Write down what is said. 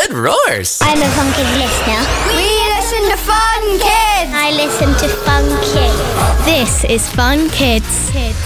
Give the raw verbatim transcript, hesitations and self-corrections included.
It roars. I'm a Fun Kids listener. We listen to Fun Kids. I listen to Fun Kids. This is Fun Kids. Kids.